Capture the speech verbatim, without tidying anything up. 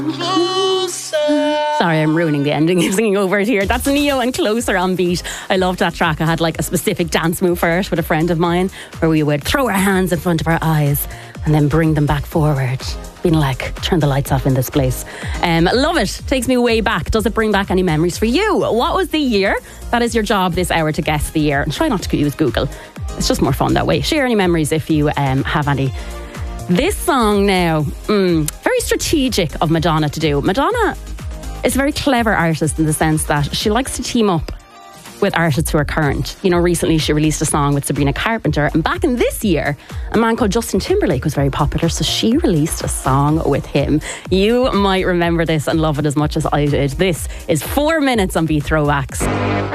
Sorry, I'm ruining the ending. I'm singing over it here. That's Neo and Closer on Beat. I loved that track. I had like a specific dance move for it with a friend of mine where we would throw our hands in front of our eyes and then bring them back forward. Being like, turn the lights off in this place. Um, love it. Takes me way back. Does it bring back any memories for you? What was the year? That is your job this hour, to guess the year. And try not to use Google. It's just more fun that way. Share any memories if you um, have any. This song now, mm, very strategic of Madonna to do. Madonna is a very clever artist in the sense that she likes to team up with artists who are current. You know, recently she released a song with Sabrina Carpenter, and back in this year, a man called Justin Timberlake was very popular, so she released a song with him. You might remember this and love it as much as I did. This is four minutes on Beat Throwbacks.